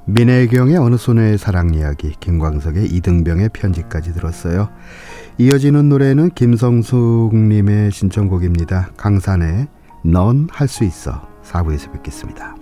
민혜경의 어느 소녀의 사랑 이야기, 김광석의 이등병의 편지까지 들었어요. 이어지는 노래는 김성숙님의 신청곡입니다. 강산의 넌 할 수 있어. 4부에서 뵙겠습니다.